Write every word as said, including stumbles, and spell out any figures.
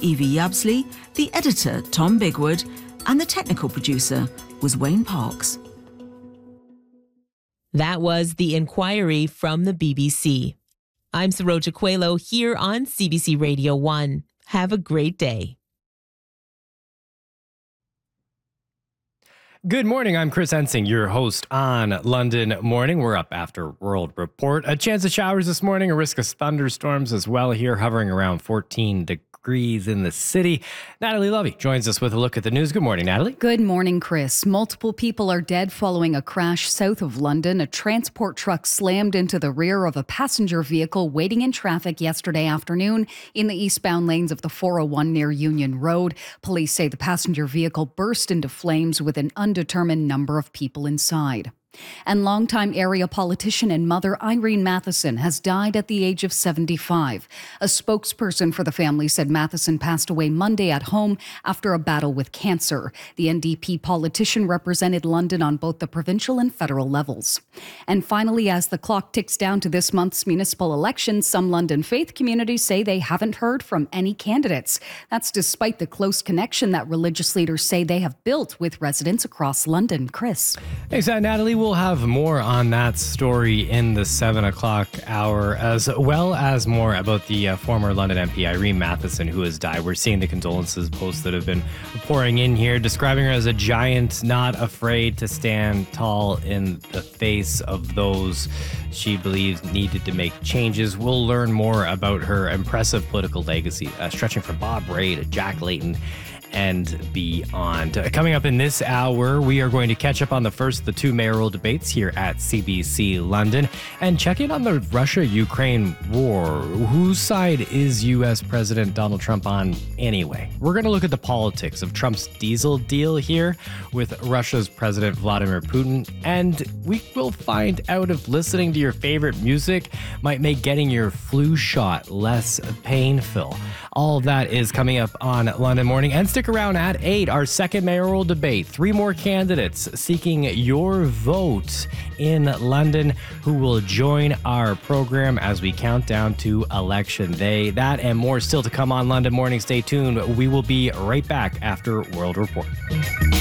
Evie Yabsley, the editor, Tom Bigwood, and the technical producer was Wayne Parks. That was The Inquiry from the B B C. I'm Saroja Coelho here on C B C Radio one. Have a great day. Good morning. I'm Chris Ensing, your host on London Morning. We're up after World Report. A chance of showers this morning, a risk of thunderstorms as well here, hovering around fourteen degrees in the city. Natalie Lovey joins us with a look at the news. Good morning, Natalie. Good morning, Chris. Multiple people are dead following a crash south of London. A transport truck slammed into the rear of a passenger vehicle waiting in traffic yesterday afternoon in the eastbound lanes of the four oh one near Union Road. Police say the passenger vehicle burst into flames with an undetermined number of people inside. And longtime area politician and mother Irene Matheson has died at the age of seventy-five. A spokesperson for the family said Matheson passed away Monday at home after a battle with cancer. The N D P politician represented London on both the provincial and federal levels. And finally, as the clock ticks down to this month's municipal elections, some London faith communities say they haven't heard from any candidates. That's despite the close connection that religious leaders say they have built with residents across London. Chris. Thanks, Natalie. We'll have more on that story in the seven o'clock hour, as well as more about the uh, former London M P Irene Matheson, who has died. We're seeing the condolences posts that have been pouring in here, describing her as a giant, not afraid to stand tall in the face of those she believes needed to make changes. We'll learn more about her impressive political legacy, uh, stretching from Bob Rae to Jack Layton and beyond. Coming up in this hour, we are going to catch up on the first of the two mayoral debates here at C B C London and check in on the Russia-Ukraine war. Whose side is U S President Donald Trump on anyway? We're going to look at the politics of Trump's diesel deal here with Russia's President Vladimir Putin, and we will find out if listening to your favorite music might make getting your flu shot less painful. All of that is coming up on London Morning. And stick around at eight, our second mayoral debate. Three more candidates seeking your vote in London who will join our program as we count down to Election Day. That and more still to come on London Morning. Stay tuned. We will be right back after World Report.